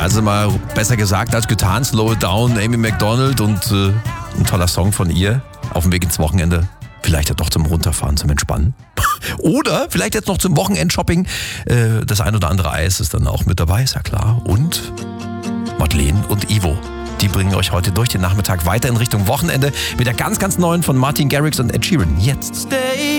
Also mal besser gesagt als getan, Slow It Down, Amy Macdonald und ein toller Song von ihr auf dem Weg ins Wochenende. Vielleicht ja doch zum Runterfahren, zum Entspannen. Oder vielleicht jetzt noch zum Wochenendshopping. Das ein oder andere Eis ist dann auch mit dabei, ist ja klar. Und Madeleine und Ivo, die bringen euch heute durch den Nachmittag weiter in Richtung Wochenende mit der ganz, ganz neuen von Martin Garrix und Ed Sheeran. Jetzt.